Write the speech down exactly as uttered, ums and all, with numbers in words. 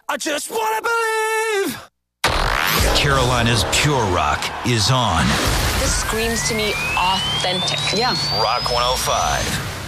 I just wanna believe. Carolina's Pure Rock is on. This screams to me authentic. Yeah. Rock one oh five.